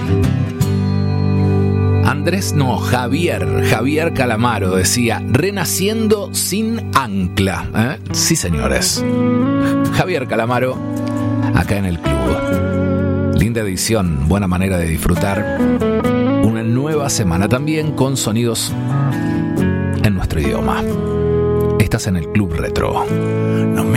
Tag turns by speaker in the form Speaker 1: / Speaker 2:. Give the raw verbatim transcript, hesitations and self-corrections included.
Speaker 1: Andrés, no, Javier, Javier Calamaro decía, renaciendo sin ancla. ¿Eh? Sí, señores. Javier Calamaro, acá en el club. Linda edición, buena manera de disfrutar una nueva semana también con sonidos en nuestro idioma. Estás en el Club Retro. No me